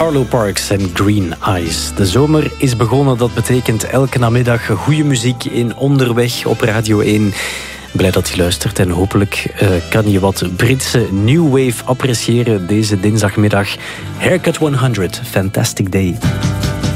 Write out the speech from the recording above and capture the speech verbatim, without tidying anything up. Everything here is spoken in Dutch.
Arlo Parks en Green Eyes. De zomer is begonnen, dat betekent elke namiddag goede muziek in Onderweg op Radio één. Blij dat je luistert en hopelijk uh, kan je wat Britse new wave appreciëren deze dinsdagmiddag. Haircut honderd, Fantastic Day.